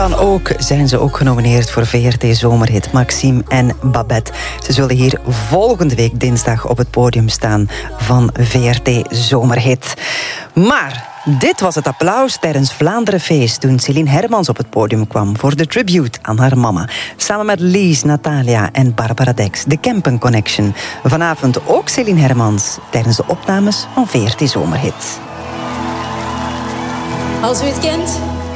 dan ook zijn ze ook genomineerd voor VRT Zomerhit. Maxime en Babette. Ze zullen hier volgende week dinsdag op het podium staan van VRT Zomerhit. Maar dit was het applaus tijdens Vlaanderen Feest toen Céline Hermans op het podium kwam voor de tribute aan haar mama. Samen met Lies, Natalia en Barbara Dex, de Kempen Connection. Vanavond ook Céline Hermans tijdens de opnames van VRT Zomerhit. Als u het kent,